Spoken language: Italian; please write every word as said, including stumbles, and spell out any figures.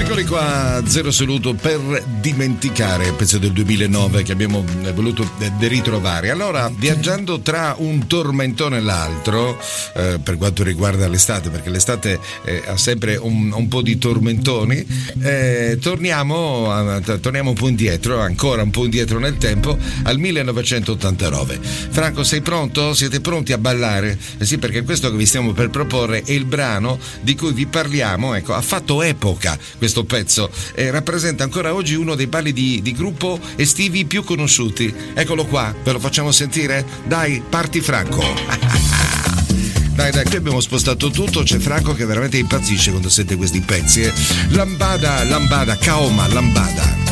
Eccoli qua, Zero Assoluto per dimenticare, pezzo del duemilanove che abbiamo voluto ritrovare. Allora, viaggiando tra un tormentone e l'altro, eh, per quanto riguarda l'estate, perché l'estate eh, ha sempre un, un po' di tormentoni, eh, torniamo, a, torniamo un po' indietro, ancora un po' indietro nel tempo, al millenovecentottantanove. Franco, sei pronto? Siete pronti a ballare? Eh sì, perché questo che vi stiamo per proporre è il brano di cui vi parliamo, ecco, ha fatto epoca questo pezzo e rappresenta ancora oggi uno dei balli di, di gruppo estivi più conosciuti. Eccolo qua, ve lo facciamo sentire? Dai, parti Franco. Dai, dai, qui abbiamo spostato tutto, c'è Franco che veramente impazzisce quando sente questi pezzi. Eh. Lambada, lambada, Kaoma, lambada.